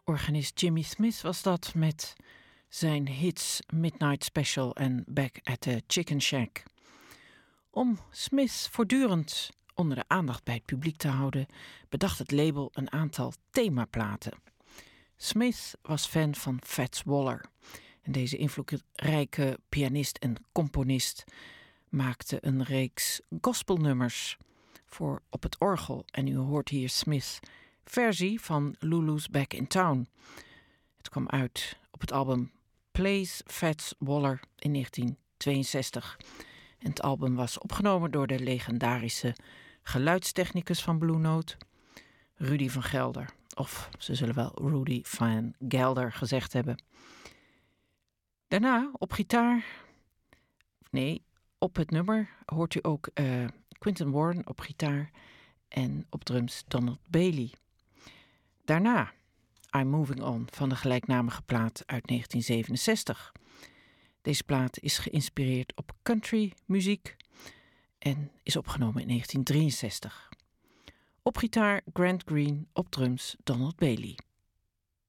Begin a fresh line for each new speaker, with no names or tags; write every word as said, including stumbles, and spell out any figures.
Organist Jimmy Smith was dat met zijn hits Midnight Special en Back at the Chicken Shack. Om Smith voortdurend onder de aandacht bij het publiek te houden, bedacht het label een aantal themaplaten. Smith was fan van Fats Waller. En deze invloedrijke pianist en componist maakte een reeks gospelnummers voor op het orgel. En u hoort hier Smith's versie van Lulu's Back in Town. Het kwam uit op het album Plays Fats Waller in negentien tweeënzestig. En het album was opgenomen door de legendarische geluidstechnicus van Blue Note, Rudy van Gelder. Of ze zullen wel Rudy van Gelder gezegd hebben. Daarna op gitaar, nee, op het nummer hoort u ook uh, Quinton Warren op gitaar en op drums Donald Bailey. Daarna I'm Moving On van de gelijknamige plaat uit negentien zevenenzestig. Deze plaat is geïnspireerd op country muziek en is opgenomen in negentien drieënzestig. Op gitaar Grant Green, op drums Donald Bailey.